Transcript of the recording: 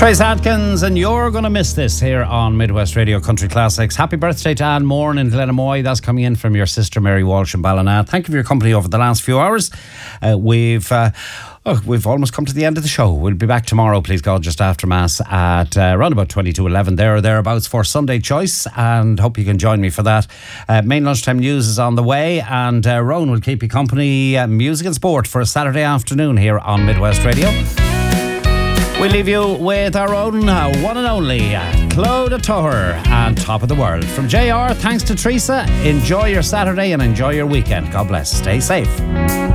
Trace Adkins, and you're going to miss this here on Midwest Radio Country Classics. Happy birthday to Anne Moore in Glenamoy. That's coming in from your sister Mary Walsh in Ballina. Thank you for your company over the last few hours. We've almost come to the end of the show. We'll be back tomorrow, please God, just after Mass at around about 22:11 there or thereabouts for Sunday Choice, and hope you can join me for that. Main lunchtime news is on the way, and Rowan will keep you company, music and sport for a Saturday afternoon here on Midwest Radio. We leave you with our own one and only Claude Tuher and Top of the World. From JR, thanks to Teresa. Enjoy your Saturday and enjoy your weekend. God bless. Stay safe.